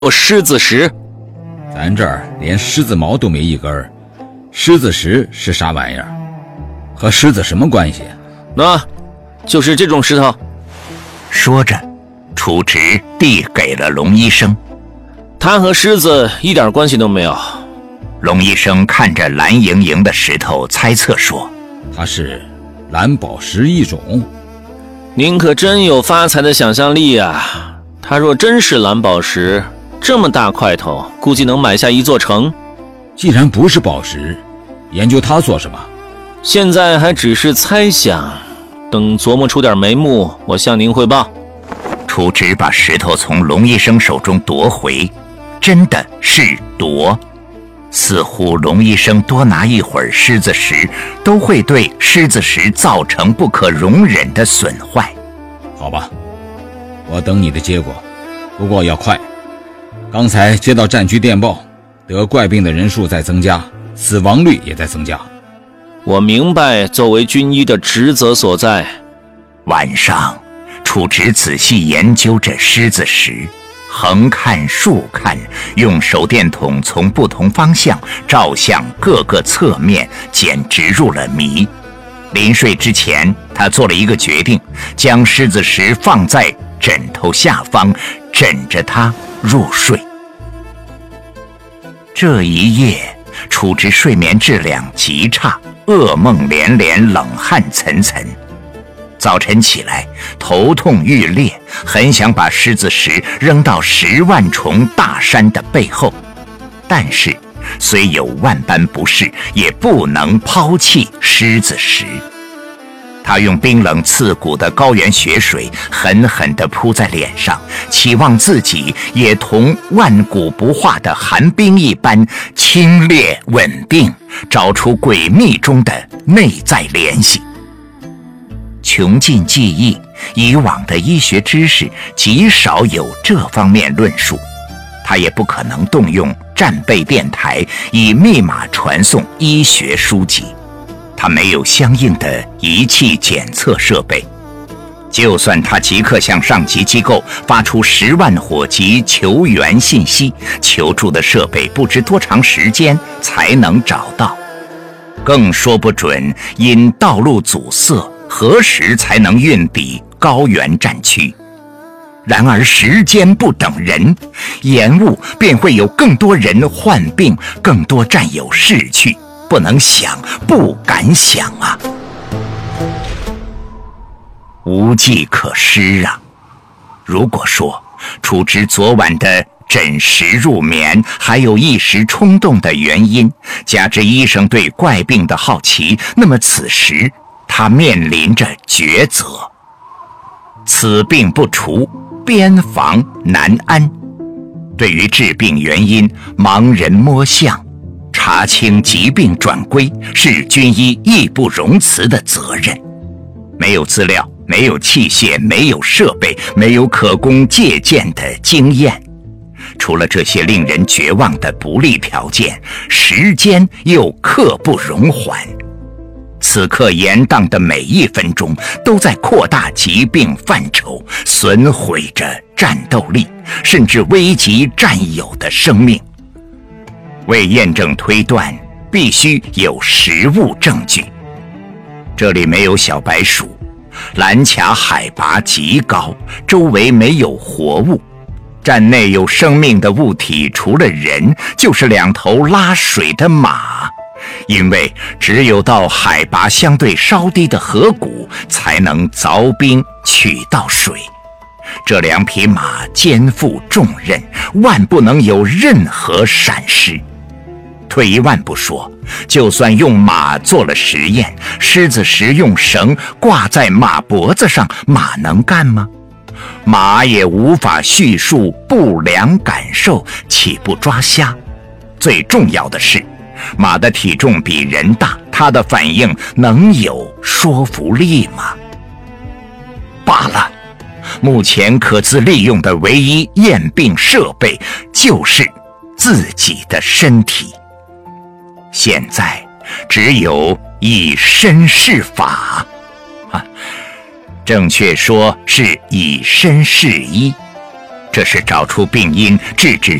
狮子石。 咱这儿连狮子毛都没一根，狮子石是啥玩意儿？和狮子什么关系？ 那，就是这种石头。 说着，楚直递给了龙医生。 它和狮子一点关系都没有。 龙医生看着蓝莹莹的石头，猜测说：“ 它是蓝宝石一种。” 您可真有发财的想象力啊！它若真是蓝宝石，这么大块头，估计能买下一座城。 既然不是宝石，研究它做什么？ 现在还只是猜想，等琢磨出点眉目，我向您汇报。 楚直把石头从龙医生手中夺回，真的是夺。似乎龙医生多拿一会儿狮子石，都会对狮子石造成不可容忍的损坏。 好吧，我等你的结果，不过要快。刚才接到战区电报，得怪病的人数在增加，死亡率也在增加。 我明白作为军医的职责所在。 晚上，楚直仔细研究着狮子石，横看竖看，用手电筒从不同方向照向各个侧面，简直入了迷。临睡之前，他做了一个决定，将狮子石放在枕头下方，枕着它入睡。这一夜，楚直睡眠质量极差，噩梦连连，冷汗涔涔。早晨起来，头痛欲裂，很想把狮子石扔到10万重大山的背后，但是虽有万般不适，也不能抛弃狮子石。他用冰冷刺骨的高原雪水狠狠地扑在脸上，期望自己也同万古不化的寒冰一般清冽稳定，找出诡秘中的内在联系。穷尽记忆，以往的医学知识极少有这方面论述，他也不可能动用战备电台以密码传送医学书籍，他没有相应的仪器检测设备。就算他即刻向上级机构发出10万火急求援信息，求助的设备不知多长时间才能找到，更说不准因道路阻塞何时才能运抵高原战区。然而时间不等人，延误便会有更多人患病，更多战友逝去，不能想，不敢想啊！无计可施啊！如果说楚直昨晚的枕石入眠还有一时冲动的原因，加之医生对怪病的好奇，那么此时他面临着抉择。此病不除，边防难安。对于治病原因，盲人摸象，查清疾病转归，是军医义不容辞的责任。没有资料，没有器械，没有设备，没有可供借鉴的经验。除了这些令人绝望的不利条件，时间又刻不容缓。此刻延宕的每一分钟都在扩大疾病范畴，损毁着战斗力，甚至危及战友的生命。为验证推断，必须有实物证据。这里没有小白鼠，蓝卡海拔极高，周围没有活物，站内有生命的物体除了人，就是2头拉水的马。因为只有到海拔相对稍低的河谷，才能凿冰取到水。这2匹马肩负重任，万不能有任何闪失。退一万步说，就算用马做了实验，狮子石用绳挂在马脖子上，马能干吗？马也无法叙述不良感受，岂不抓瞎？最重要的是，马的体重比人大，它的反应能有说服力吗？罢了，目前可资利用的唯一验病设备就是自己的身体。现在只有以身试法，正确说是以身试医。 这是找出病因、治治